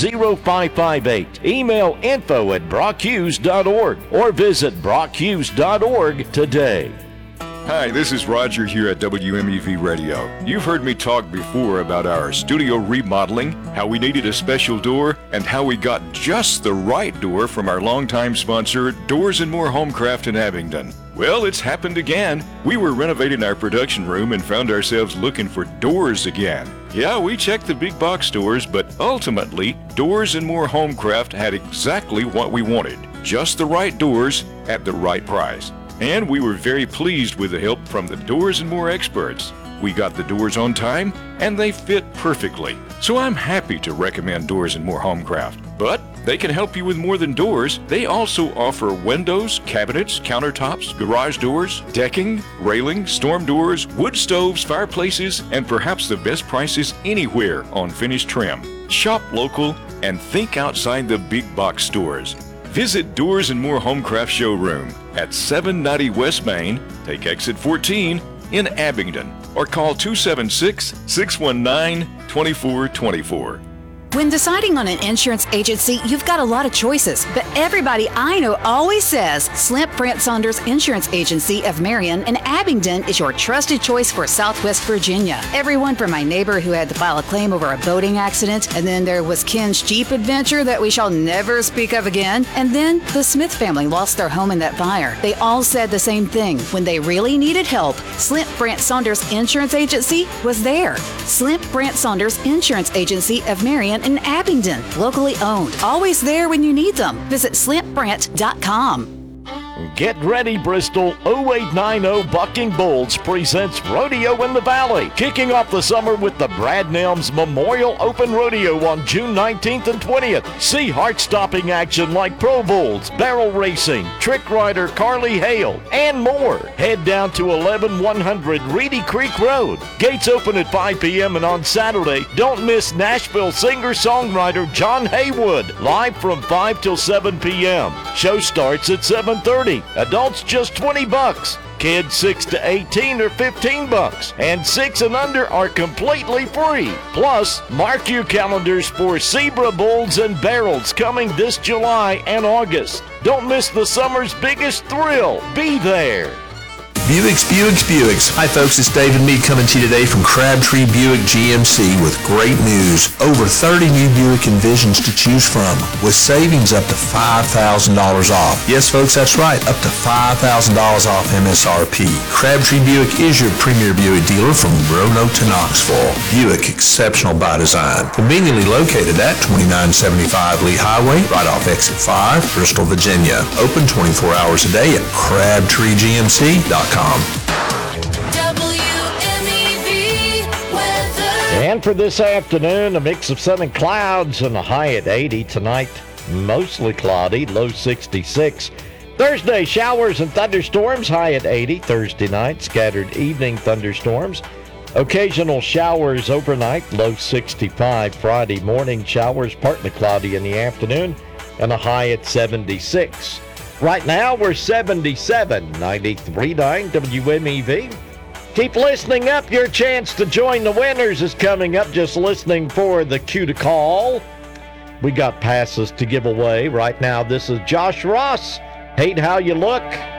888-681-0558. Email info@brockhughes.org or visit brockhughes.org today. Hi, this is Roger here at WMEV Radio. You've heard me talk before about our studio remodeling, how we needed a special door, and how we got just the right door from our longtime sponsor, Doors & More Homecraft in Abingdon. Well, it's happened again. We were renovating our production room and found ourselves looking for doors again. Yeah, we checked the big box stores, but ultimately, Doors & More Homecraft had exactly what we wanted. Just the right doors at the right price. And we were very pleased with the help from the Doors & More experts. We got the doors on time, and they fit perfectly. So I'm happy to recommend Doors & More Homecraft. But they can help you with more than doors. They also offer windows, cabinets, countertops, garage doors, decking, railing, storm doors, wood stoves, fireplaces, and perhaps the best prices anywhere on finished trim. Shop local and think outside the big box stores. Visit Doors & More Homecraft Showroom at 790 West Main, take exit 14 in Abingdon, or call 276-619-2424. When deciding on an insurance agency, you've got a lot of choices, but everybody I know always says Slimp Brant Saunders Insurance Agency of Marion and Abingdon is your trusted choice for Southwest Virginia. Everyone from my neighbor who had to file a claim over a boating accident, and then there was Ken's Jeep adventure that we shall never speak of again, and then the Smith family lost their home in that fire. They all said the same thing. When they really needed help, Slimp Brant Saunders Insurance Agency was there. Slimp Brant Saunders Insurance Agency of Marion in Abingdon, locally owned. Always there when you need them. Visit slimpbrant.com. Get ready, Bristol. 0890 Bucking Bulls presents Rodeo in the Valley, kicking off the summer with the Brad Nelms Memorial Open Rodeo on June 19th and 20th. See heart-stopping action like Pro Bulls, barrel racing, trick rider Carly Hale, and more. Head down to 11100 Reedy Creek Road. Gates open at 5 p.m. and on Saturday, don't miss Nashville singer-songwriter John Haywood, live from 5 till 7 p.m. Show starts at 7:30. Adults just $20. Kids 6 to 18 are $15, and 6 and under are completely free. Plus, mark your calendars for Zebra Bulls and Barrels coming this July and August. Don't miss the summer's biggest thrill. Be there. Buicks. Hi folks, it's David Mead coming to you today from Crabtree Buick GMC with great news. Over 30 new Buick Envisions to choose from with savings up to $5,000 off. Yes folks, that's right, up to $5,000 off MSRP. Crabtree Buick is your premier Buick dealer from Roanoke to Knoxville. Buick, exceptional by design. Conveniently located at 2975 Lee Highway, right off exit 5, Bristol, Virginia. Open 24 hours a day at crabtreegmc.com. And for this afternoon, a mix of sun and clouds and a high at 80. Tonight, mostly cloudy, low 66. Thursday, showers and thunderstorms, high at 80. Thursday night, scattered evening thunderstorms. Occasional showers overnight, low 65. Friday morning, showers, partly cloudy in the afternoon, and a high at 76. Right now, we're 77, 93.9 WMEV. Keep listening up. Your chance to join the winners is coming up. Just listening for the cue to call. We got passes to give away right now. This is Josh Ross. Hate How You Look.